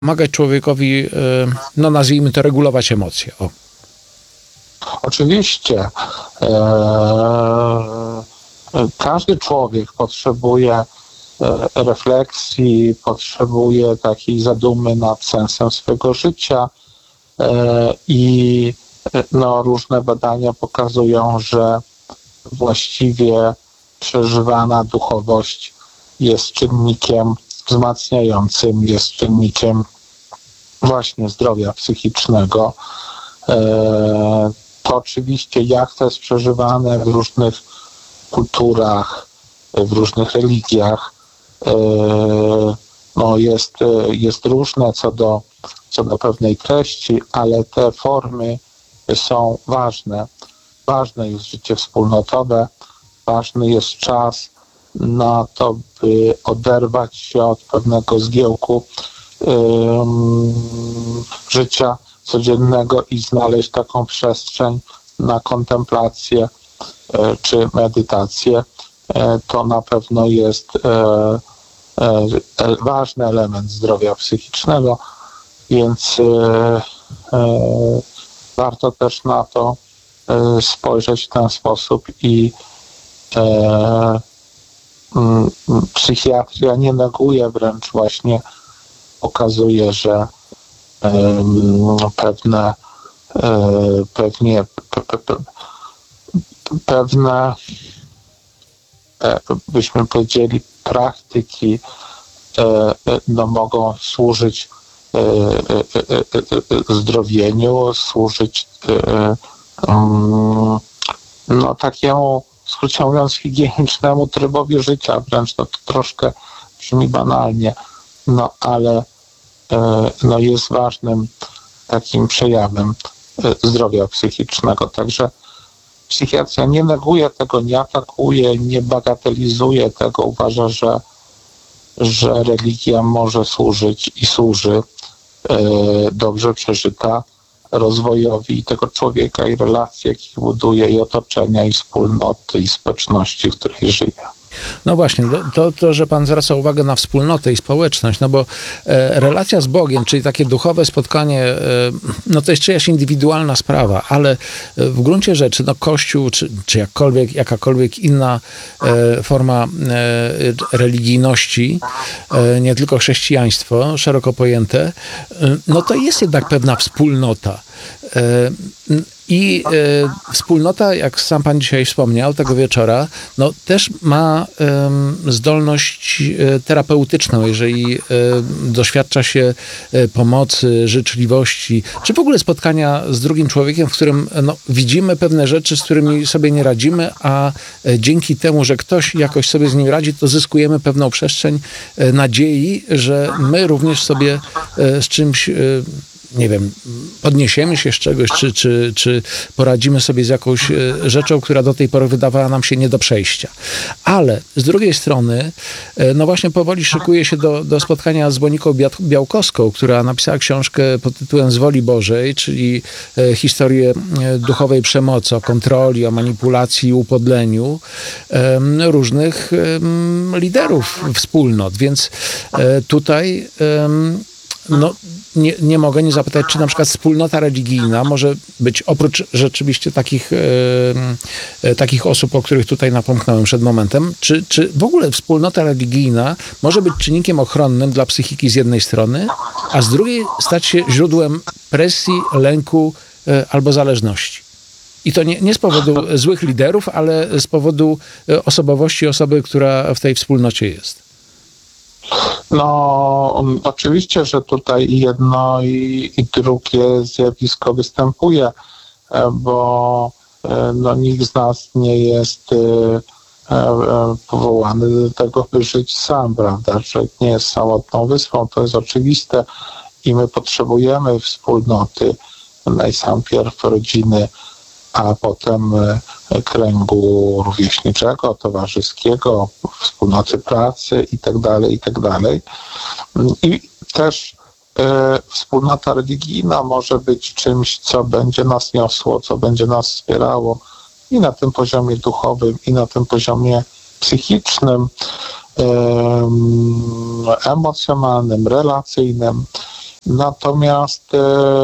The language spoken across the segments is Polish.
pomagać człowiekowi, no nazwijmy to, regulować emocje. O. Oczywiście każdy człowiek potrzebuje refleksji, potrzebuje takiej zadumy nad sensem swego życia i no, różne badania pokazują, że właściwie przeżywana duchowość jest czynnikiem wzmacniającym, jest czynnikiem właśnie zdrowia psychicznego. To oczywiście jak to jest przeżywane w różnych kulturach, w różnych religiach, no jest różne co do pewnej treści, ale te formy są ważne. Ważne jest życie wspólnotowe, ważny jest czas na to, by oderwać się od pewnego zgiełku życia codziennego i znaleźć taką przestrzeń na kontemplację czy medytację. To na pewno jest ważny element zdrowia psychicznego, więc warto też na to spojrzeć w ten sposób i psychiatria nie neguje, wręcz właśnie pokazuje, że pewne byśmy powiedzieli praktyki no, mogą służyć zdrowieniu, służyć no, takiemu, w skrócie mówiąc, higienicznemu trybowi życia, wręcz to troszkę brzmi banalnie, no ale no, jest ważnym takim przejawem zdrowia psychicznego. Także psychiatria nie neguje tego, nie atakuje, nie bagatelizuje tego, uważa, że religia może służyć i służy dobrze przeżyta rozwojowi tego człowieka i relacji, jakich buduje, i otoczenia, i wspólnoty, i społeczności, w której żyje. No właśnie, to, że pan zwraca uwagę na wspólnotę i społeczność, no bo relacja z Bogiem, czyli takie duchowe spotkanie, no to jest czyjaś indywidualna sprawa, ale w gruncie rzeczy, no Kościół, czy jakakolwiek inna forma religijności, nie tylko chrześcijaństwo, szeroko pojęte, no to jest jednak pewna wspólnota. I wspólnota, jak sam pan dzisiaj wspomniał, tego wieczora, no też ma zdolność terapeutyczną, jeżeli doświadcza się pomocy, życzliwości, czy w ogóle spotkania z drugim człowiekiem, w którym no, widzimy pewne rzeczy, z którymi sobie nie radzimy, a dzięki temu, że ktoś jakoś sobie z nim radzi, to zyskujemy pewną przestrzeń nadziei, że my również sobie z czymś nie wiem, podniesiemy się z czegoś, czy poradzimy sobie z jakąś rzeczą, która do tej pory wydawała nam się nie do przejścia. Ale z drugiej strony, no właśnie powoli szykuje się do spotkania z Moniką Białkowską, która napisała książkę pod tytułem Z woli Bożej, czyli historię duchowej przemocy, o kontroli, o manipulacji i upodleniu różnych liderów wspólnot. Więc tutaj no, nie mogę nie zapytać, czy na przykład wspólnota religijna może być, oprócz rzeczywiście takich osób, o których tutaj napomknąłem przed momentem, czy w ogóle wspólnota religijna może być czynnikiem ochronnym dla psychiki z jednej strony, a z drugiej stać się źródłem presji, lęku albo zależności. I to nie z powodu złych liderów, ale z powodu osobowości osoby, która w tej wspólnocie jest. No, oczywiście, że tutaj jedno i drugie zjawisko występuje, bo no, nikt z nas nie jest powołany do tego, by żyć sam, prawda? Człowiek nie jest samotną wyspą, to jest oczywiste i my potrzebujemy wspólnoty, najpierw rodziny, a potem kręgu rówieśniczego, towarzyskiego, wspólnoty pracy itd. I też wspólnota religijna może być czymś, co będzie nas niosło, co będzie nas wspierało i na tym poziomie duchowym, i na tym poziomie psychicznym, emocjonalnym, relacyjnym. Natomiast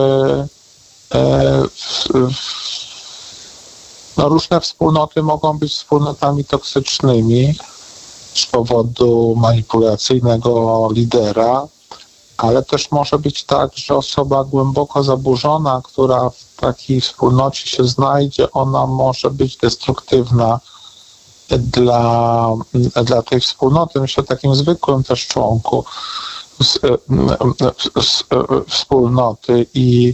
no, różne wspólnoty mogą być wspólnotami toksycznymi z powodu manipulacyjnego lidera, ale też może być tak, że osoba głęboko zaburzona, która w takiej wspólnocie się znajdzie, ona może być destruktywna dla tej wspólnoty. Myślę o takim zwykłym też członku wspólnoty i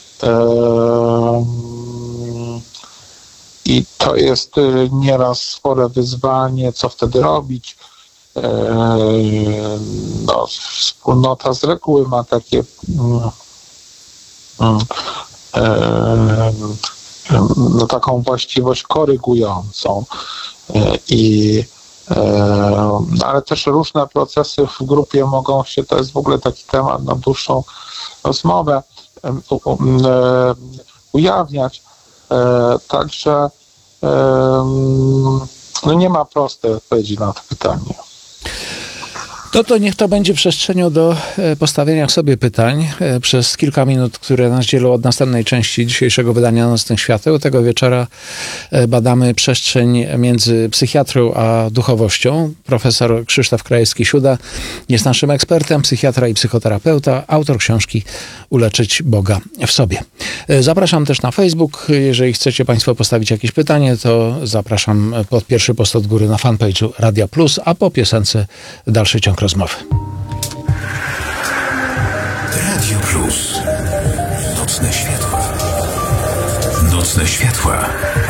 to jest nieraz spore wyzwanie, co wtedy robić. No, wspólnota z reguły ma takie no, taką właściwość korygującą ale też różne procesy w grupie mogą się, to jest w ogóle taki temat na dłuższą rozmowę, ujawniać. Także no nie ma prostej odpowiedzi na to pytanie. No to niech to będzie przestrzenią do postawienia sobie pytań przez kilka minut, które nas dzielą od następnej części dzisiejszego wydania Nocnych Świateł. Tego wieczora badamy przestrzeń między psychiatrą a duchowością. Profesor Krzysztof Krajewski-Siuda jest naszym ekspertem, psychiatra i psychoterapeuta, autor książki Uleczyć Boga w sobie. Zapraszam też na Facebook. Jeżeli chcecie Państwo postawić jakieś pytanie, to zapraszam pod pierwszy post od góry na fanpage'u Radia Plus, a po piosence dalszy ciąg rozmowy. Radio Plus. Nocne światła. Nocne światła.